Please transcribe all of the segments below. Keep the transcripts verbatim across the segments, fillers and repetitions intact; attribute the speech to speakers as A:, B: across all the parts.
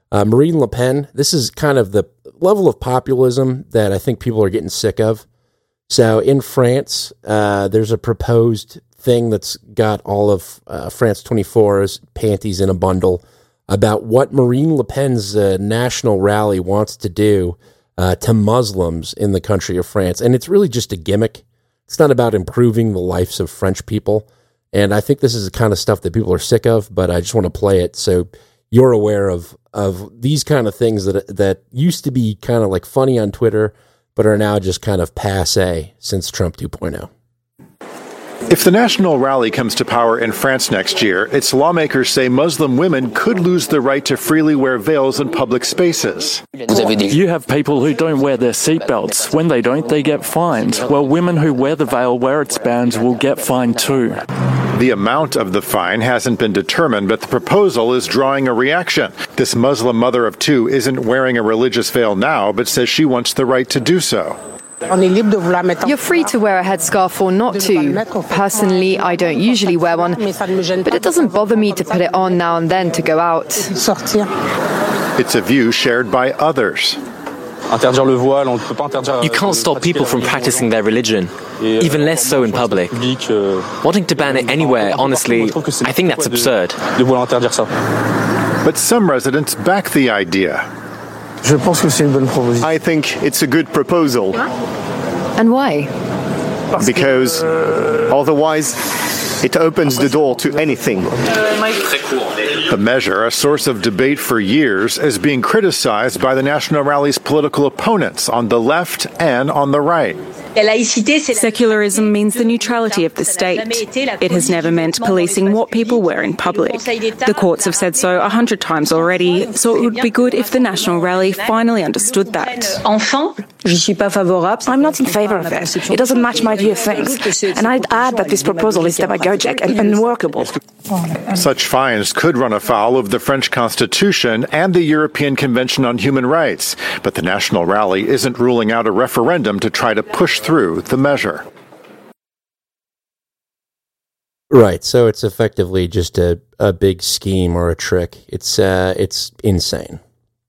A: Uh, Marine Le Pen, this is kind of the level of populism that I think people are getting sick of. So in France, uh, there's a proposed thing that's got all of uh, France twenty-four's panties in a bundle about what Marine Le Pen's uh, national rally wants to do uh, to Muslims in the country of France. And it's really just a gimmick. It's not about improving the lives of French people. And I think this is the kind of stuff that people are sick of, but I just want to play it so you're aware of of these kind of things that that used to be kind of like funny on Twitter, but are now just kind of passé since Trump two point oh.
B: If the National Rally comes to power in France next year, its lawmakers say Muslim women could lose the right to freely wear veils in public spaces.
C: You have people who don't wear their seatbelts. When they don't, they get fined. Well, women who wear the veil where it's banned will get fined too.
B: The amount of the fine hasn't been determined, but the proposal is drawing a reaction. This Muslim mother of two isn't wearing a religious veil now, but says she wants the right to do so.
D: You're free to wear a headscarf or not to. Personally, I don't usually wear one, but it doesn't bother me to put it on now and then to go out.
B: It's a view shared by others.
E: You can't stop people from practicing their religion, even less so in public. Wanting to ban it anywhere, honestly, I think that's absurd.
B: But some residents back the idea.
F: I think it's a good proposal.
D: And why?
F: Because otherwise it opens the door to anything.
B: The measure, a source of debate for years, is being criticized by the National Rally's political opponents on the left and on the right.
G: Secularism means the neutrality of the state. It has never meant policing what people wear in public. The courts have said so a hundred times already, so it would be good if the National Rally finally understood that.
H: I'm not in favor of it. It doesn't match my view of things. And I'd add that this proposal is demagogic and unworkable.
B: Such fines could run afoul of the French Constitution and the European Convention on Human Rights, but the National Rally isn't ruling out a referendum to try to push through the measure.
A: Right, so it's effectively just a, a big scheme or a trick. It's uh, it's insane.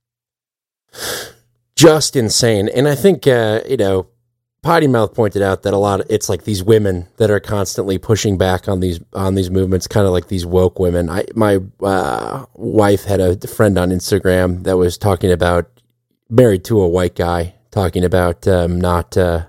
A: Just insane. And I think, uh, you know, Potty Mouth pointed out that a lot of, it's like these women that are constantly pushing back on these on these movements, kind of like these woke women. I my uh, wife had a friend on Instagram that was talking about, married to a white guy, talking about um, not uh,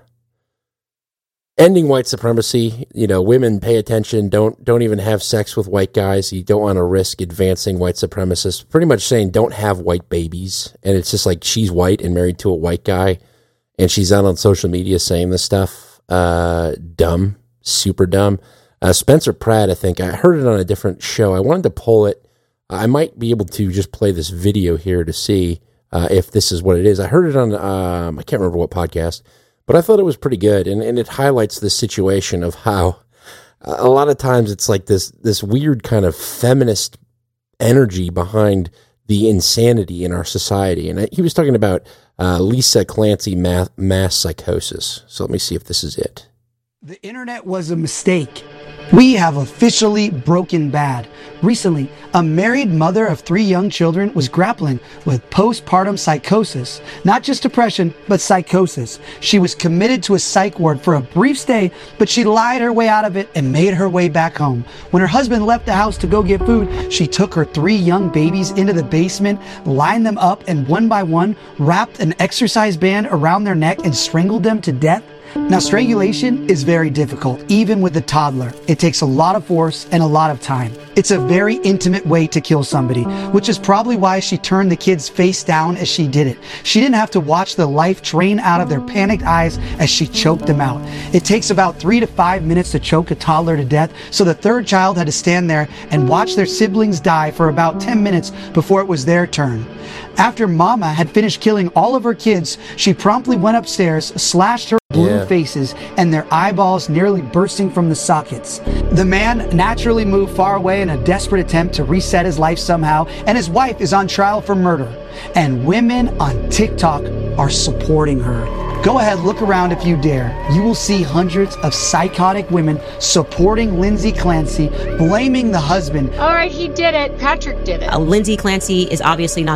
A: ending white supremacy. You know, women pay attention. Don't don't even have sex with white guys. You don't want to risk advancing white supremacists. Pretty much saying don't have white babies. And it's just like she's white and married to a white guy. And she's out on social media saying this stuff. Uh, dumb, super dumb. Uh, Spencer Pratt, I think, I heard it on a different show. I wanted to pull it. I might be able to just play this video here to see uh, if this is what it is. I heard it on, um, I can't remember what podcast, but I thought it was pretty good. And, and it highlights the situation of how uh, a lot of times it's like this, this weird kind of feminist energy behind the insanity in our society. And he was talking about uh, Lisa Clancy mass, mass psychosis. So let me see if this is it.
I: The internet was a mistake. We have officially broken bad. Recently, a married mother of three young children was grappling with postpartum psychosis. Not just depression, but psychosis. She was committed to a psych ward for a brief stay, but she lied her way out of it and made her way back home. When her husband left the house to go get food, she took her three young babies into the basement, lined them up, and one by one, wrapped an exercise band around their neck and strangled them to death. Now, strangulation is very difficult, even with a toddler. It takes a lot of force and a lot of time. It's a very intimate way to kill somebody, which is probably why she turned the kids face down as she did it. She didn't have to watch the life drain out of their panicked eyes as she choked them out. It takes about three to five minutes to choke a toddler to death, so the third child had to stand there and watch their siblings die for about ten minutes before it was their turn. After Mama had finished killing all of her kids, she promptly went upstairs, slashed her blue yeah. faces, and their eyeballs nearly bursting from the sockets. The man naturally moved far away in a desperate attempt to reset his life somehow, and his wife is on trial for murder. And women on TikTok are supporting her. Go ahead, look around if you dare. You will see hundreds of psychotic women supporting Lindsay Clancy, blaming the husband.
J: All right, he did it. Patrick did it.
K: Uh, Lindsay Clancy is obviously not